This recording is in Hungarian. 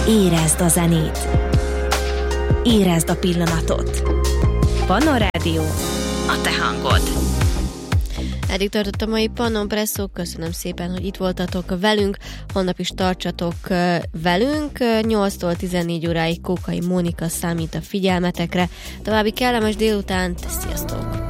Érezd a zenét. Érezd a pillanatot. Pannon Rádió, a te hangod. Eddig tartott a mai Pannon Presszó, köszönöm szépen, hogy itt voltatok velünk, holnap is tartsatok velünk, 8-tól 14 óráig Kókai Mónika számít a figyelmetekre. További kellemes délutánt, sziasztok!